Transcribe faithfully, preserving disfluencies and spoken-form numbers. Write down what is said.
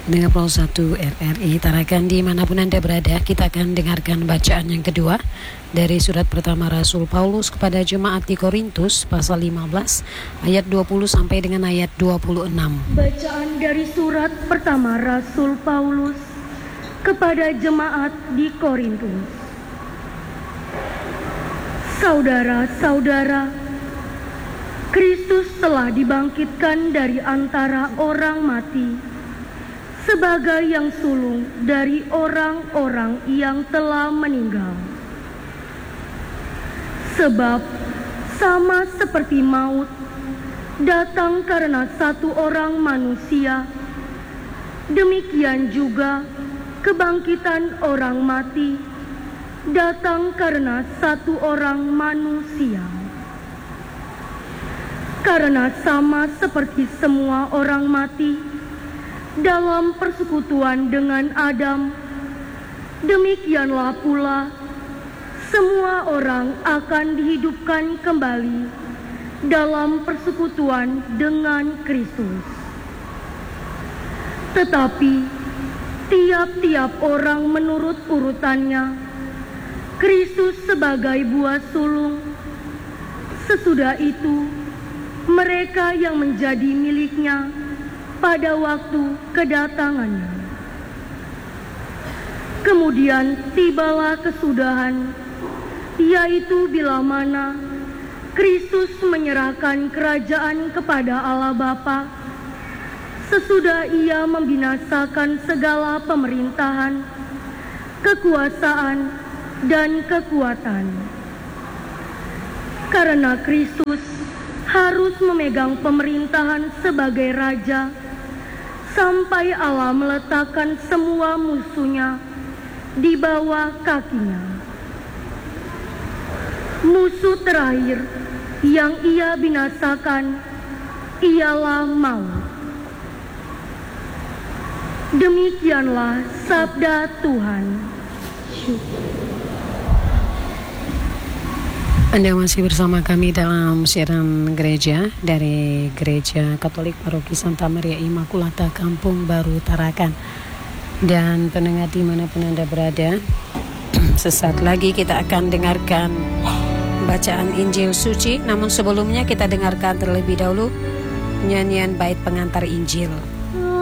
Dengan Pro satu R R I Tarakan dimanapun Anda berada, kita akan dengarkan bacaan yang kedua dari surat pertama Rasul Paulus kepada jemaat di Korintus pasal lima belas ayat dua puluh sampai dengan ayat dua puluh enam. Bacaan dari surat pertama Rasul Paulus kepada jemaat di Korintus. Saudara-saudara, Kristus telah dibangkitkan dari antara orang mati sebagai yang sulung dari orang-orang yang telah meninggal. Sebab sama seperti maut datang karena satu orang manusia, demikian juga kebangkitan orang mati datang karena satu orang manusia. Karena sama seperti semua orang mati dalam persekutuan dengan Adam, demikianlah pula semua orang akan dihidupkan kembali dalam persekutuan dengan Kristus. Tetapi tiap-tiap orang menurut urutannya, Kristus sebagai buah sulung, sesudah itu mereka yang menjadi miliknya pada waktu kedatangannya. Kemudian tibalah kesudahan, yaitu bila mana Kristus menyerahkan kerajaan kepada Allah Bapa, sesudah ia membinasakan segala pemerintahan, kekuasaan, dan kekuatan. Karena Kristus harus memegang pemerintahan sebagai Raja, sampai Allah meletakkan semua musuhnya di bawah kakinya. Musuh terakhir yang ia binasakan ialah maut. Demikianlah sabda Tuhan. Anda masih bersama kami dalam siaran gereja dari Gereja Katolik Paroki Santa Maria Immaculata Kampung Baru Tarakan. Dan pendengar dimanapun Anda berada, sesaat lagi kita akan dengarkan bacaan Injil Suci. Namun sebelumnya kita dengarkan terlebih dahulu nyanyian bait pengantar Injil.